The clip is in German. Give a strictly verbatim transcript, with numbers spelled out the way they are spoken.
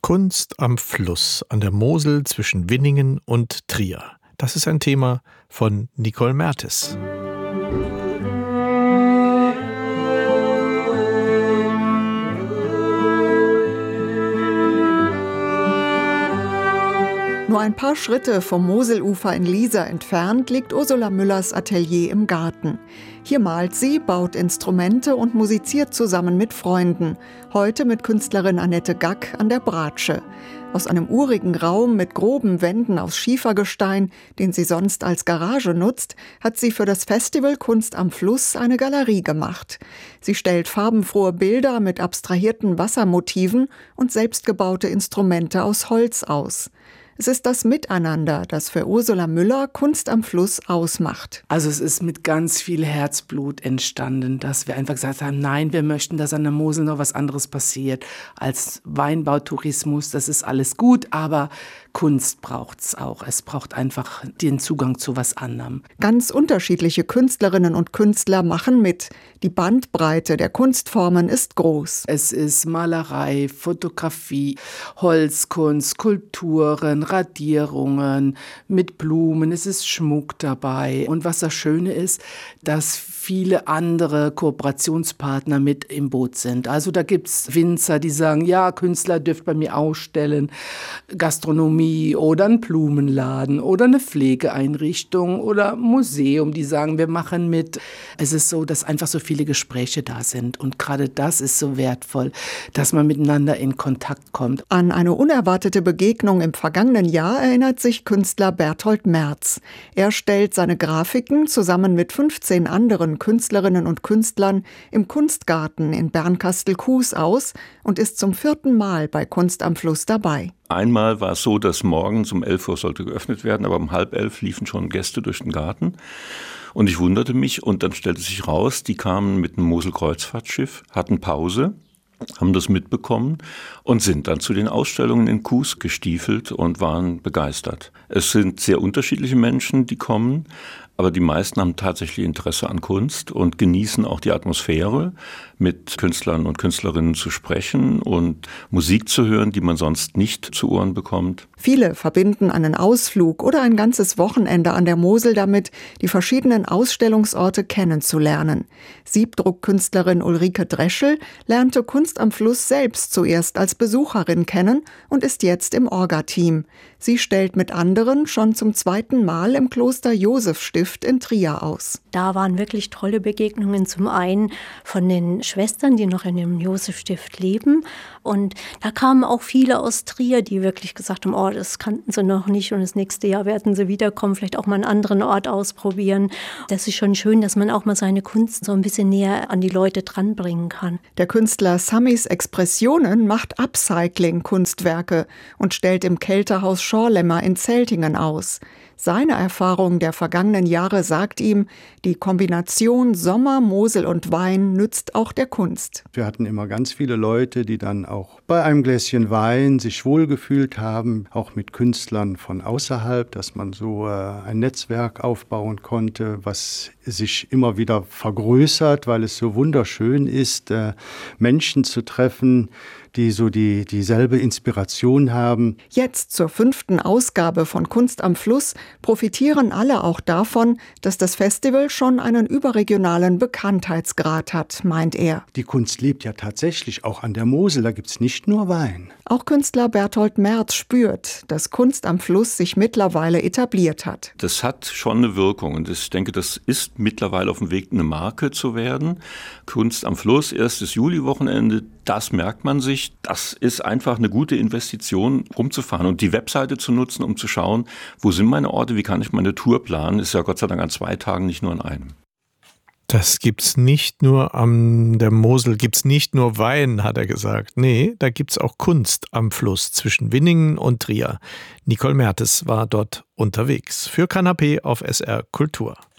Kunst am Fluss an der Mosel zwischen Winningen und Trier. Das ist ein Thema von Nicole Mertes. Nur ein paar Schritte vom Moselufer in Liesa entfernt liegt Ursula Müllers Atelier im Garten. Hier malt sie, baut Instrumente und musiziert zusammen mit Freunden. Heute mit Künstlerin Annette Gack an der Bratsche. Aus einem urigen Raum mit groben Wänden aus Schiefergestein, den sie sonst als Garage nutzt, hat sie für das Festival Kunst am Fluss eine Galerie gemacht. Sie stellt farbenfrohe Bilder mit abstrahierten Wassermotiven und selbstgebaute Instrumente aus Holz aus. Es ist das Miteinander, das für Ursula Müller Kunst am Fluss ausmacht. Also es ist mit ganz viel Herzblut entstanden, dass wir einfach gesagt haben, nein, wir möchten, dass an der Mosel noch was anderes passiert als Weinbautourismus. Das ist alles gut, aber Kunst braucht's auch. Es braucht einfach den Zugang zu was anderem. Ganz unterschiedliche Künstlerinnen und Künstler machen mit. Die Bandbreite der Kunstformen ist groß. Es ist Malerei, Fotografie, Holzkunst, Skulpturen, Radierungen mit Blumen. Es ist Schmuck dabei. Und was das Schöne ist, dass viele andere Kooperationspartner mit im Boot sind. Also da gibt's Winzer, die sagen, ja, Künstler dürft bei mir ausstellen, Gastronomie oder ein Blumenladen oder eine Pflegeeinrichtung oder Museum, die sagen, wir machen mit. Es ist so, dass einfach so viele Gespräche da sind und gerade das ist so wertvoll, dass man miteinander in Kontakt kommt. An eine unerwartete Begegnung im vergangenen Jahr erinnert sich Künstler Berthold Merz. Er stellt seine Grafiken zusammen mit fünfzehn anderen Künstlerinnen und Künstlern im Kunstgarten in Bernkastel-Kues aus und ist zum vierten Mal bei Kunst am Fluss dabei. Einmal war es so, dass morgens um elf Uhr sollte geöffnet werden, aber um halb elf liefen schon Gäste durch den Garten. Und ich wunderte mich und dann stellte sich raus, die kamen mit einem Mosel-Kreuzfahrtschiff, hatten Pause, haben das mitbekommen und sind dann zu den Ausstellungen in Kues gestiefelt und waren begeistert. Es sind sehr unterschiedliche Menschen, die kommen, aber die meisten haben tatsächlich Interesse an Kunst und genießen auch die Atmosphäre, mit Künstlern und Künstlerinnen zu sprechen und Musik zu hören, die man sonst nicht zu Ohren bekommt. Viele verbinden einen Ausflug oder ein ganzes Wochenende an der Mosel damit, die verschiedenen Ausstellungsorte kennenzulernen. Siebdruckkünstlerin Ulrike Dreschel lernte Kunst am Fluss selbst zuerst als Besucherin kennen und ist jetzt im Orga-Team. Sie stellt mit anderen schon zum zweiten Mal im Kloster Josefstift in Trier aus. Da waren wirklich tolle Begegnungen. Zum einen von den Schwestern, die noch in dem Josefstift leben. Und da kamen auch viele aus Trier, die wirklich gesagt haben, oh, das kannten sie noch nicht und das nächste Jahr werden sie wiederkommen, vielleicht auch mal einen anderen Ort ausprobieren. Das ist schon schön, dass man auch mal seine Kunst so ein bisschen näher an die Leute dranbringen kann. Der Künstler Samis Expressionen macht Upcycling-Kunstwerke und stellt im Kälterhaus Schorlemmer in Zeltingen aus. Seine Erfahrung der vergangenen Jahre sagt ihm, die Kombination Sommer, Mosel und Wein nützt auch der Kunst. Wir hatten immer ganz viele Leute, die dann auch bei einem Gläschen Wein sich wohlgefühlt haben, auch mit Künstlern von außerhalb, dass man so äh, ein Netzwerk aufbauen konnte, was sich immer wieder vergrößert, weil es so wunderschön ist, äh, Menschen zu treffen, die so die dieselbe Inspiration haben. Jetzt zur fünften Ausgabe von Kunst am Fluss profitieren alle auch davon, dass das Festival schon einen überregionalen Bekanntheitsgrad hat, meint er. Die Kunst lebt ja tatsächlich auch an der Mosel, da gibt's nicht nur Wein. Auch Künstler Berthold Merz spürt, dass Kunst am Fluss sich mittlerweile etabliert hat. Das hat schon eine Wirkung und ich denke, das ist mittlerweile auf dem Weg, eine Marke zu werden. Kunst am Fluss, erstes Juliwochenende, das merkt man sich. Das ist einfach eine gute Investition, rumzufahren und die Webseite zu nutzen, um zu schauen, wo sind meine Orte, wie kann ich meine Tour planen. Ist ja Gott sei Dank an zwei Tagen, nicht nur an einem. Das gibt's nicht nur an der Mosel, gibt's nicht nur Wein, hat er gesagt. Nee, da gibt's auch Kunst am Fluss zwischen Winningen und Trier. Nicole Mertes war dort unterwegs. Für Kanapé auf S R Kultur.